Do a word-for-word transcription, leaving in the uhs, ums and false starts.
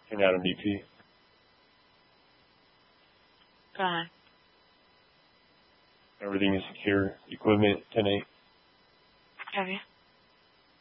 Ten Adam D P. Go on. Everything is secure. Equipment, ten eight. Have you?